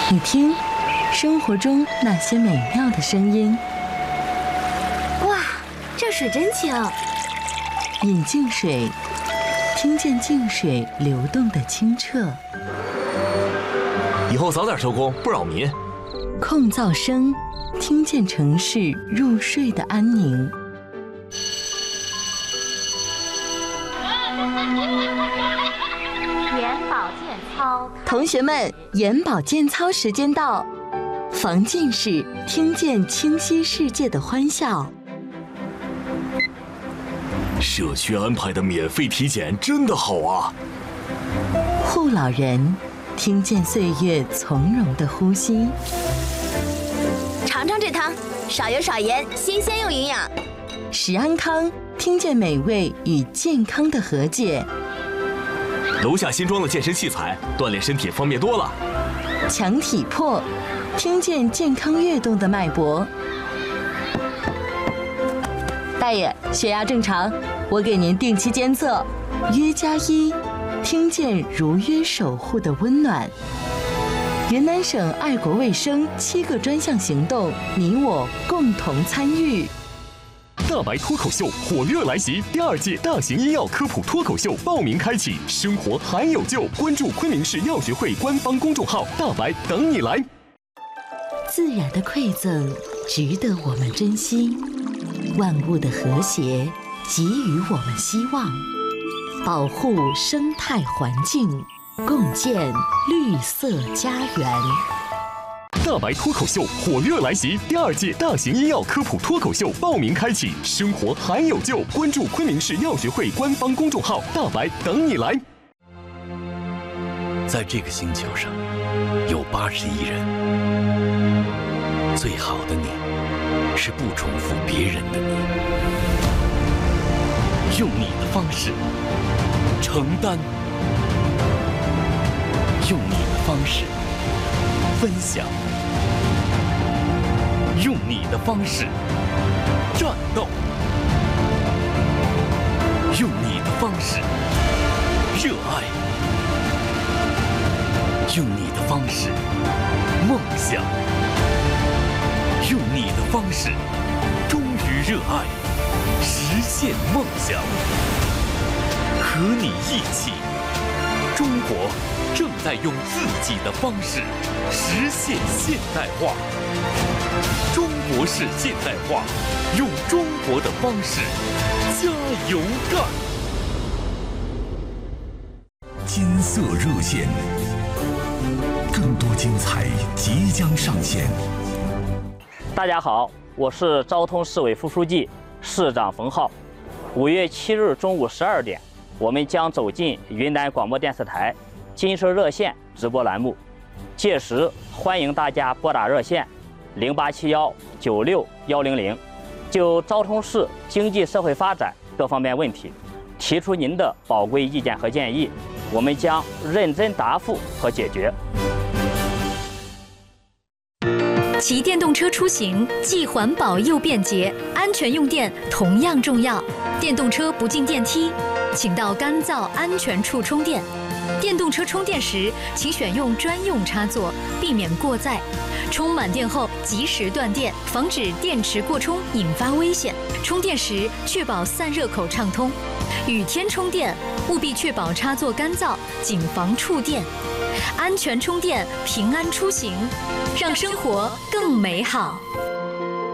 你听，生活中那些美妙的声音。 哇，这水真清！ 饮净水，听见净水流动的清澈。 以后早点收工，不扰民。 控噪声，听见城市入睡的安宁。 眼保健操， 同学们，眼保健操时间到，防近视，听见清晰世界的欢笑。 社区安排的免费体检真的好啊！ 护老人，听见岁月从容的呼吸。 尝尝这汤，少油少盐，新鲜又营养。 食安康，听见美味与健康的和解。 楼下新装的健身器材，锻炼身体方便多了。 强体魄，听见健康跃动的脉搏。大爷，血压正常，我给您定期监测。约+1，听见如约守护的温暖。云南省爱国卫生7个专项行动，你我共同参与。 大白脱口秀火热来袭，第2届大型医药科普脱口秀报名开启，生活还有救！关注昆明市药学会官方公众号“大白”，等你来。 自然的馈赠值得我们珍惜，万物的和谐给予我们希望，保护生态环境，共建绿色家园。 大白脱口秀火热来袭，第2届大型医药科普脱口秀报名开启，生活还有救！关注昆明市药学会官方公众号“大白”，等你来。 在这个星球上，有80亿人，最好的你，是不重复别人的你，用你的方式承担，用你的方式分享，用你的方式战斗，用你的方式热爱，用你的方式梦想，用你的方式忠于热爱，实现梦想。和你一起，中国正在用自己的方式实现现代化。中国式现代化，用中国的方式加油干！ 金色热线，更多精彩即将上线。 大家好，我是昭通市委副书记、市长冯浩。5月7日中午12点，我们将走进云南广播电视台金色热线直播栏目，届时欢迎大家拨打热线0871961100，就昭通市经济社会发展各方面问题提出您的宝贵意见和建议，我们将认真答复和解决。 骑电动车出行既环保又便捷，安全用电同样重要。电动车不进电梯，请到干燥安全处充电。电动车充电时，请选用专用插座，避免过载。充满电后及时断电，防止电池过充引发危险。充电时确保散热口畅通。雨天充电务必确保插座干燥，谨防触电。安全充电，平安出行，让生活更美好。